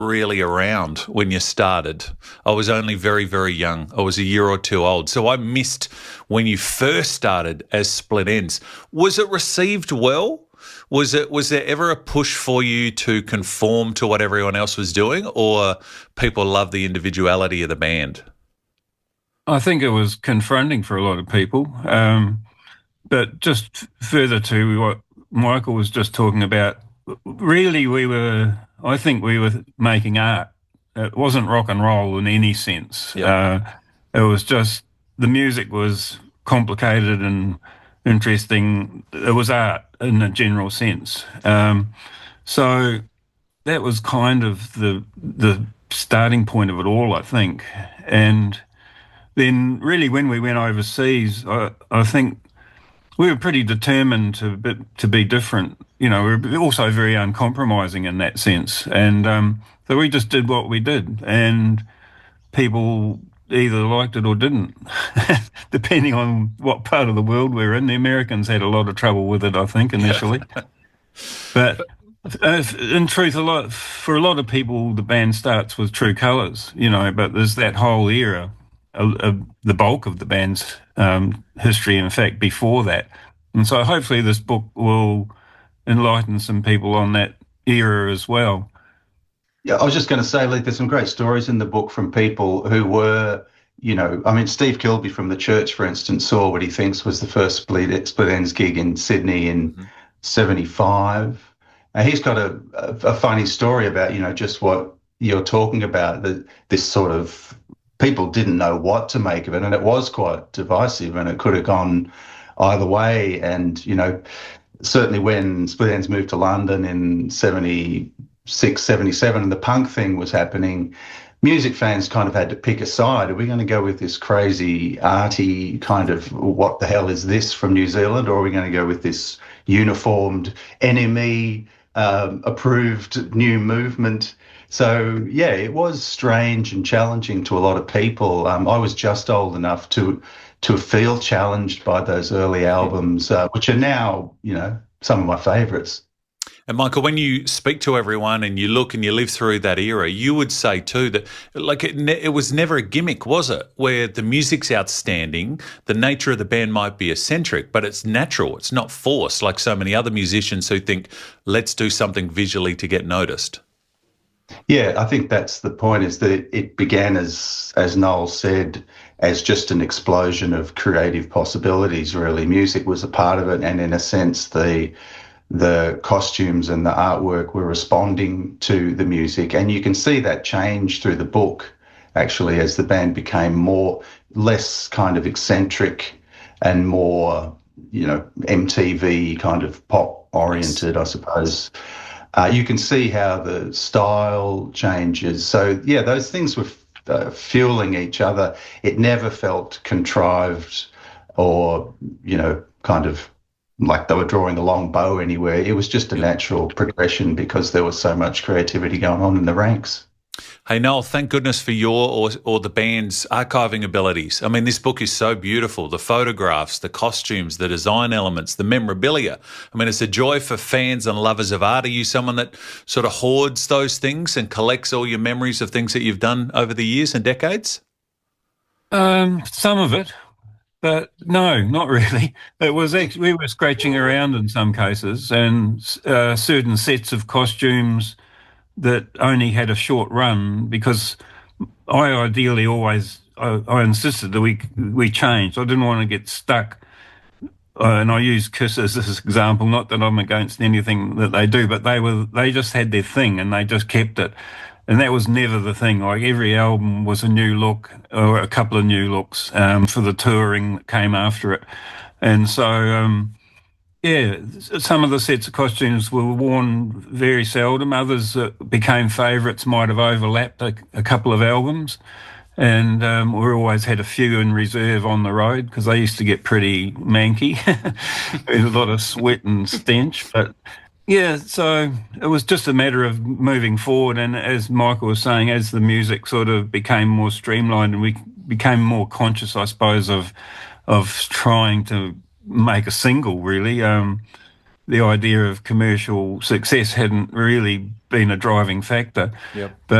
really around when you started. I was only very, very young. I was a year or two old. So I missed when you first started as Split Ends. Was it received well? Was there ever a push for you to conform to what everyone else was doing, or people loved the individuality of the band? I think it was confronting for a lot of people. But just further to what Michael was just talking about, really, I think we were making art. It wasn't rock and roll in any sense. Yep. It was just the music was complicated and interesting. It was art in a general sense. So that was kind of the starting point of it all, I think. And then, really, when we went overseas, I think we were pretty determined to be different. You know, we were also very uncompromising in that sense, and so we just did what we did, and people either liked it or didn't, depending on what part of the world we're in. The Americans had a lot of trouble with it, I think, initially, but. In truth, for a lot of people, the band starts with True Colours, you know. But there's that whole era, the bulk of the band's history, in fact, before that. And so hopefully this book will enlighten some people on that era as well. Yeah, I was just going to say, like, there's some great stories in the book from people who were, I mean, Steve Kilbey from The Church, for instance, saw what he thinks was the first Split Ends gig in Sydney in '75. And he's got a funny story about, just what you're talking about, that this sort of people didn't know what to make of it, and it was quite divisive, and it could have gone either way. And, certainly when Split Ends moved to London in '76, '77, and the punk thing was happening, music fans kind of had to pick a side. Are we going to go with this crazy, arty kind of what the hell is this from New Zealand, or are we going to go with this uniformed NME approved new movement? So, yeah, it was strange and challenging to a lot of people. I was just old enough to feel challenged by those early albums, which are now, some of my favourites. And Michael, when you speak to everyone and you look and you live through that era, you would say too that, like, it was never a gimmick, was it? Where the music's outstanding, the nature of the band might be eccentric, but it's natural. It's not forced, like so many other musicians who think, let's do something visually to get noticed. Yeah, I think that's the point, is that it began, as Noel said, as just an explosion of creative possibilities, really. Music was a part of it, and in a sense, the costumes and the artwork were responding to the music. And you can see that change through the book, actually, as the band became less kind of eccentric and more, MTV kind of pop oriented, I suppose. You can see how the style changes. So, yeah, those things were fueling each other. It never felt contrived or, kind of like they were drawing a long bow anywhere. It was just a natural progression because there was so much creativity going on in the ranks. Hey, Noel, thank goodness for your or the band's archiving abilities. I mean, this book is so beautiful. The photographs, the costumes, the design elements, the memorabilia. I mean, it's a joy for fans and lovers of art. Are you someone that sort of hoards those things and collects all your memories of things that you've done over the years and decades? Some of it. But no, not really. It was actually, we were scratching around in some cases, and certain sets of costumes that only had a short run, because I insisted that we changed. I didn't want to get stuck. And I use Kiss as this example, not that I'm against anything that they do, but they just had their thing and they just kept it. And that was never the thing. Like, every album was a new look or a couple of new looks for the touring that came after it. And so, yeah, some of the sets of costumes were worn very seldom. Others that became favourites might have overlapped a couple of albums. And we always had a few in reserve on the road because they used to get pretty manky. There's a lot of sweat and stench. But yeah, so it was just a matter of moving forward. And as Michael was saying, as the music sort of became more streamlined and we became more conscious, I suppose, of trying to make a single, really, the idea of commercial success hadn't really been a driving factor. Yep.